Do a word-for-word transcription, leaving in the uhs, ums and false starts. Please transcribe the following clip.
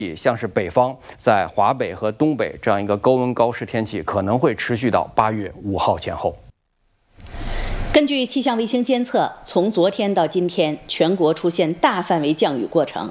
像是北方，在华北和东北这样一个高温高湿天气可能会持续到八月五号前后。 根据气象卫星监测，从昨天到今天，全国出现大范围降雨过程。